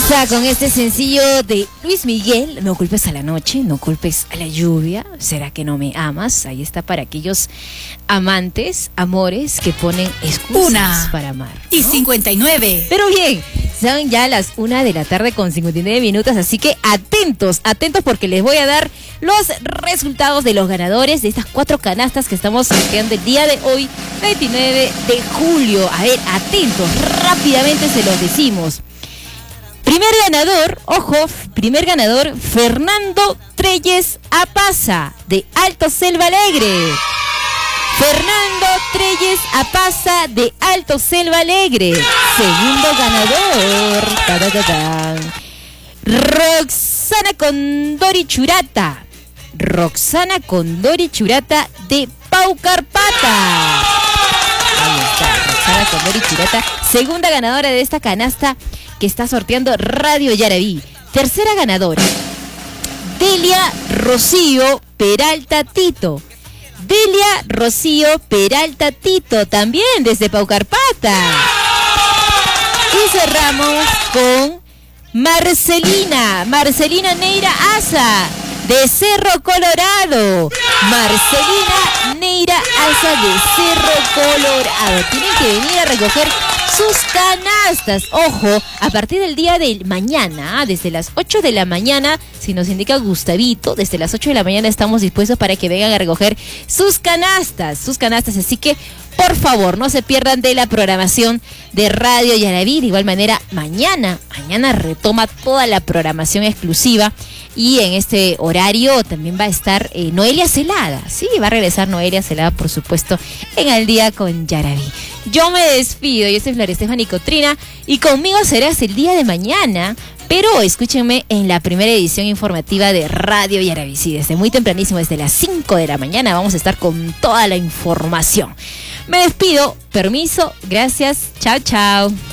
Está con este sencillo de Luis Miguel, No culpes a la noche, no culpes a la lluvia, ¿será que no me amas? Ahí está para aquellos amantes, amores que ponen excusas para amar, ¿no? Y 59. Pero bien, son ya las 1:00 con 59 minutos, así que atentos porque les voy a dar los resultados de los ganadores de estas 4 canastas que estamos sorteando el día de hoy, 29 de julio. A ver, atentos, rápidamente se los decimos. Primer ganador, Fernando Treyes Apaza, de Alto Selva Alegre. Fernando Treyes Apaza, de Alto Selva Alegre. Segundo ganador, Roxana Condori Churata. Roxana Condori Churata, de Paucarpata. Ahí está, Roxana Condori Churata, segunda ganadora de esta canasta que está sorteando Radio Yaraví. Tercera ganadora, Delia Rocío Peralta Tito. Delia Rocío Peralta Tito, también desde Paucarpata. Y cerramos con Marcelina Neira Asa, de Cerro Colorado. Marcelina Neira Asa, de Cerro Colorado. Tienen que venir a recoger sus canastas. Ojo, a partir del día de mañana, desde las 8 de la mañana, si nos indica Gustavito, desde las 8 de la mañana estamos dispuestos para que vengan a recoger sus canastas. Así que, por favor, no se pierdan de la programación de Radio Yaraví. De igual manera, mañana retoma toda la programación exclusiva. Y en este horario también va a estar Noelia Celada. Sí, va a regresar Noelia Celada, por supuesto, en Al Día con Yaraví. Yo me despido, yo soy Flor Estefany Cotrina y conmigo serás el día de mañana. Pero escúchenme en la primera edición informativa de Radio Yaraví. Sí, desde muy tempranísimo, desde las 5 de la mañana, vamos a estar con toda la información. Me despido, permiso, gracias, chao, chao.